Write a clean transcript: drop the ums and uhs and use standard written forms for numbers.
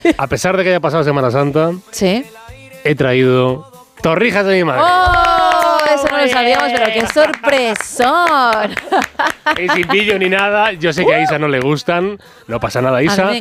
A pesar de que haya pasado Semana Santa, Sí. he traído torrijas de mi madre. ¡Oh! Eso no lo sabíamos, pero qué sorpresón. Y sin vídeo ni nada. Yo sé que a Isa no le gustan. No pasa nada, Isa.